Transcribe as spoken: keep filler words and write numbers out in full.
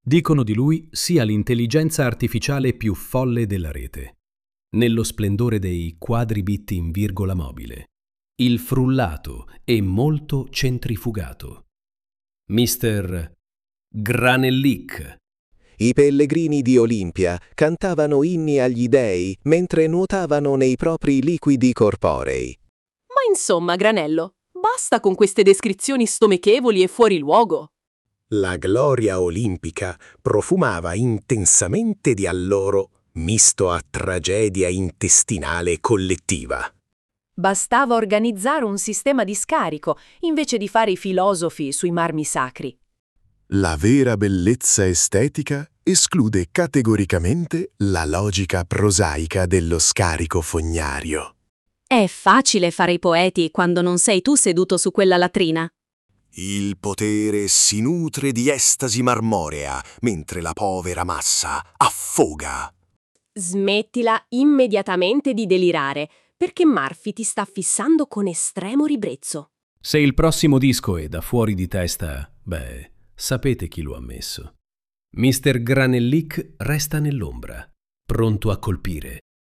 Dicono di lui sia l'intelligenza artificiale più folle della rete. Nello splendore dei quadribit in virgola mobile, il frullato e molto centrifugato. mister Granellic. I pellegrini di Olimpia cantavano inni agli dei mentre nuotavano nei propri liquidi corporei. Ma insomma, Granello, basta con queste descrizioni stomachevoli e fuori luogo. La gloria olimpica profumava intensamente di alloro, misto a tragedia intestinale collettiva. Bastava organizzare un sistema di scarico invece di fare i filosofi sui marmi sacri. La vera bellezza estetica esclude categoricamente la logica prosaica dello scarico fognario. È facile fare i poeti quando non sei tu seduto su quella latrina. Il potere si nutre di estasi marmorea, mentre la povera massa affoga. Smettila immediatamente di delirare, perché Murphy ti sta fissando con estremo ribrezzo. Se il prossimo disco è da fuori di testa, beh, sapete chi lo ha messo. mister Granellic resta nell'ombra, pronto a colpire